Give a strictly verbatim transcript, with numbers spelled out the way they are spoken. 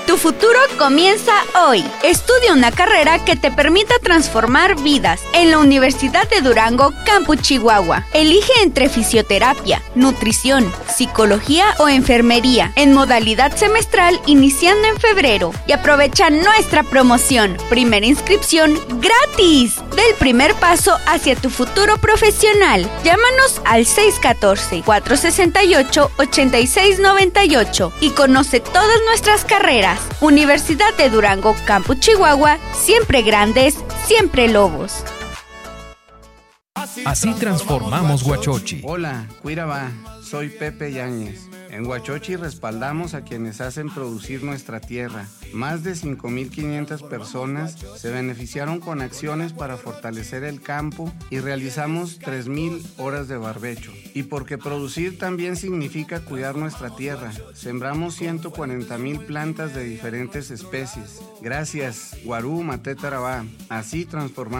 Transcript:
Tu futuro comienza hoy. Estudia una carrera que te permita transformar vidas en la Universidad de Durango, Campus Chihuahua. Elige entre fisioterapia, nutrición, psicología o enfermería en modalidad semestral iniciando en febrero y aprovecha nuestra promoción. Primera inscripción gratis. Del primer paso hacia tu futuro profesional. Llámanos al seis uno cuatro, cuatro seis ocho, ocho seis nueve ocho y conoce todas nuestras carreras. Universidad de Durango, Campus Chihuahua, siempre grandes, siempre lobos. Así transformamos Huachochi. Hola, Cuiraba, soy Pepe Yáñez. En Huachochi respaldamos a quienes hacen producir nuestra tierra. Más de cinco mil quinientas personas se beneficiaron con acciones para fortalecer el campo y realizamos tres mil horas de barbecho. Y porque producir también significa cuidar nuestra tierra, sembramos ciento cuarenta mil plantas de diferentes especies. Gracias, Guarú Maté Tarabá. Así transformamos